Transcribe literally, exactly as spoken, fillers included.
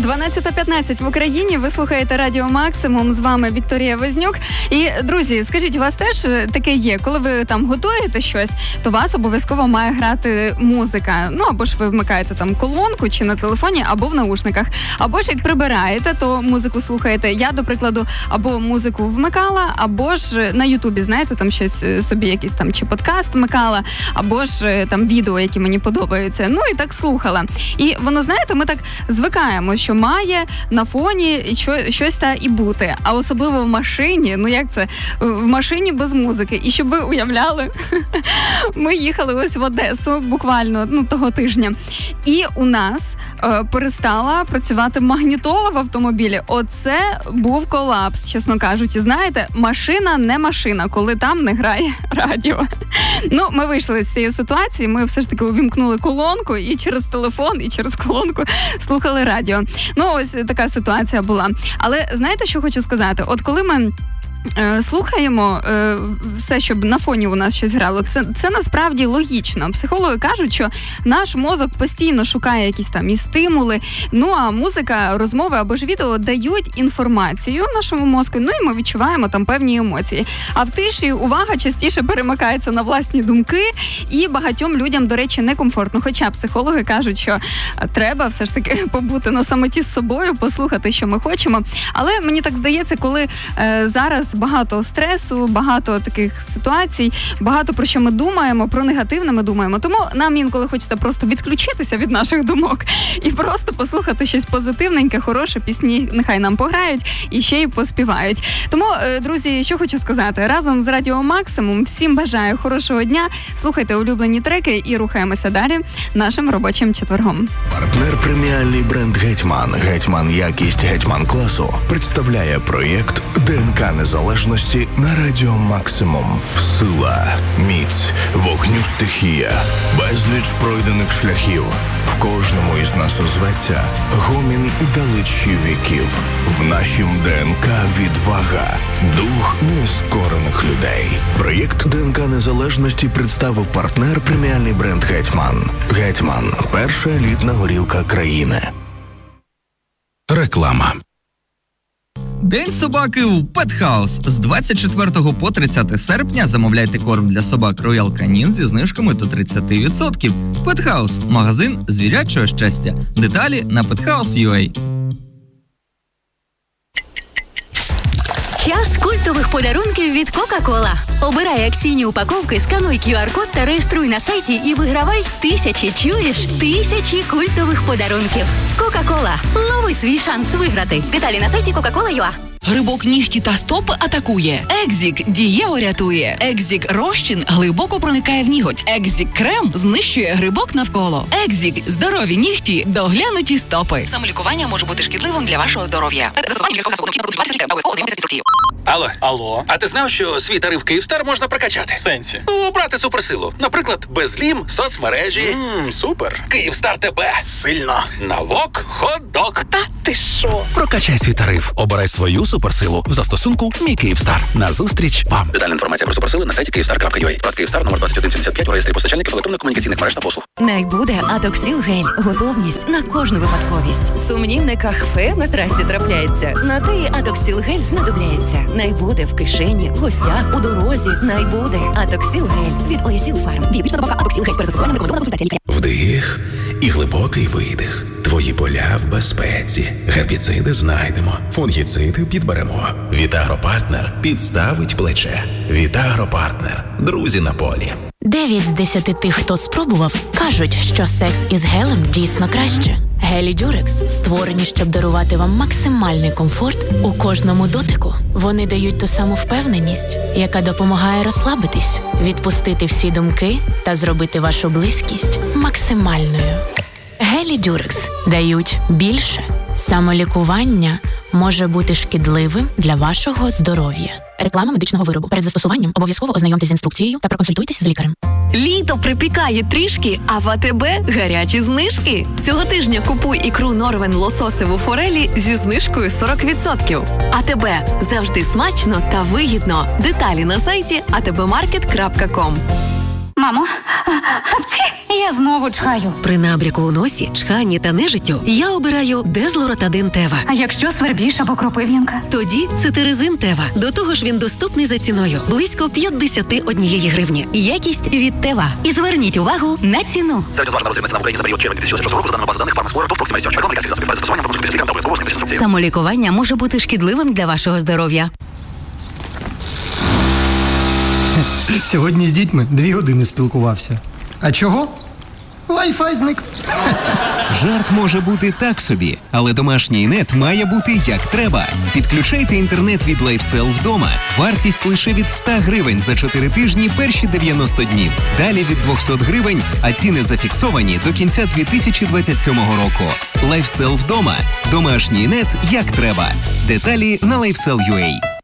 дванадцята п'ятнадцять в Україні. Ви слухаєте Радіо Максимум. З вами Вікторія Вознюк. І, друзі, скажіть, у вас теж таке є? Коли ви там готуєте щось, то у вас обов'язково має грати музика. Ну, або ж ви вмикаєте там колонку, чи на телефоні, або в наушниках. Або ж як прибираєте, то музику слухаєте. Я, до прикладу, або музику вмикала, або ж на Ютубі, знаєте, там щось собі якийсь там чи подкаст вмикала, або ж там відео, які мені подобаються. Ну, і так слухала. І воно, знаєте, ми так звикаємо, що має на фоні що, щось та і бути. А особливо в машині, ну як це, в машині без музики. І щоб ви уявляли, ми їхали ось в Одесу буквально, ну, того тижня. І у нас е, перестала працювати магнітола в автомобілі. Оце був колапс, чесно кажучи. Знаєте, машина не машина, коли там не грає радіо. Ну, ми вийшли з цієї ситуації, ми все ж таки увімкнули колонку і через телефон, і через колонку слухали радіо. Ну, ось така ситуація була. Але знаєте, що хочу сказати? От коли ми слухаємо е, все, щоб на фоні у нас щось грало, це, це насправді логічно. Психологи кажуть, що наш мозок постійно шукає якісь там і стимули, ну а музика, розмови або ж відео дають інформацію нашому мозку, ну і ми відчуваємо там певні емоції. А в тиші увага частіше перемикається на власні думки, і багатьом людям, до речі, некомфортно. Хоча психологи кажуть, що треба все ж таки побути на самоті з собою, послухати, що ми хочемо. Але мені так здається, коли е, зараз багато стресу, багато таких ситуацій, багато про що ми думаємо, про негативне ми думаємо. Тому нам інколи хочеться просто відключитися від наших думок і просто послухати щось позитивненьке, хороше, пісні нехай нам пограють і ще й поспівають. Тому, друзі, що хочу сказати, разом з Радіо Максимум всім бажаю хорошого дня, слухайте улюблені треки і рухаємося далі нашим робочим четвергом. Партнер преміальний бренд «Гетьман», «Гетьман якість», «Гетьман класу» представляє проєкт ДНК Незалежності на Радіо Максимум. Сила, міць, вогню стихія, безліч пройдених шляхів. В кожному із нас озветься гомін далечі віків. В нашім ДНК відвага, дух нескорених людей. Проєкт ДНК Незалежності представив партнер преміальний бренд «Гетьман». «Гетьман» – перша елітна горілка країни. Реклама. День собаки у Pet House. З двадцять четвертого по тридцяте серпня замовляйте корм для собак Royal Canin зі знижками до тридцять відсотків. Pet House – магазин звірячого щастя. Деталі на пет хаус крапка ю а. Час культових подарунків від Coca-Cola. Обирай акційні упаковки, скануй кю ар-код та реєструй на сайті і вигравай тисячі, чуєш? Тисячі культових подарунків. Coca-Cola. Лови свій шанс виграти. Деталі на сайті кока кола крапка ю а. Грибок нігті та стопи атакує. Екзік дієво рятує. Екзік розчин глибоко проникає в ніготь. Екзік крем знищує грибок навколо. Екзік здорові нігті, доглянуті стопи. Самолікування може бути шкідливим для вашого здоров'я. Алло, алло. А ти знав, що свій тариф Київстар можна прокачати? В сенсі? Ну, обрати суперсилу. Наприклад, безлім, соцмережі. Ммм, супер. Київстар тебе сильно. Навок, хот-дог. Та ти що? Прокачай свій тариф. Обирай свою суперсилу в застосунку «Мій Київстар». Назустріч вам. Детальна інформація про суперсили на сайті київстар крапка ю а. Прод Київстар номер двадцять один сімдесят п'ять у реєстрі постачальників електронно-комунікаційних мереж та послуг. Найбуде Атоксіл гель. Готовність на кожну випадковість. Сумнівне кахфе на трасі трапляється. На те і Атоксіл гель знадобляється. Найбуде в кишені, в гостях, у дорозі. Найбуде Атоксіл гель від Орісіл Фарм. Дієтична добавка Атоксіл гель перед застосуванням рекомендована консультація лікаря. Вдих і глибокий видих. Твої поля в безпеці. Гербіциди знайдемо. Фунгіциди підберемо. Вітагропартнер підставить плече. Вітагропартнер. Друзі на полі. Дев'ять з десяти тих, хто спробував, кажуть, що секс із гелем дійсно краще. Гелі Дюрекс створені, щоб дарувати вам максимальний комфорт у кожному дотику. Вони дають ту саму впевненість, яка допомагає розслабитись, відпустити всі думки та зробити вашу близькість максимальною. Гелі Дюрекс дають більше. Самолікування може бути шкідливим для вашого здоров'я. Реклама медичного виробу. Перед застосуванням обов'язково ознайомтесь з інструкцією та проконсультуйтесь з лікарем. Літо припікає трішки, а в АТБ гарячі знижки. Цього тижня купуй ікру Норвен лососеву форелі зі знижкою сорок відсотків. АТБ. Завжди смачно та вигідно. Деталі на сайті а те бе маркет крапка ком. Мамо, я знову чхаю. При набряку у носі, чханні та нежиттю я обираю Дезлоротадин Тева. А якщо свербіж або кропив'янка? Тоді Цитиризин Тева. До того ж він доступний за ціною. Близько п'ятдесят однієї гривні. Якість від Тева. І зверніть увагу на ціну. Самолікування може бути шкідливим для вашого здоров'я. Сьогодні з дітьми дві години спілкувався. А чого? Wi-Fi зник. Жарт може бути так собі, але домашній нет має бути як треба. Підключайте інтернет від LifeCell вдома. Вартість лише від сто гривень за чотири тижні перші дев'яносто днів. Далі від двісті гривень, а ціни зафіксовані до кінця дві тисячі двадцять сьомого року. LifeCell вдома. Домашній нет як треба. Деталі на LifeCell точка ю а.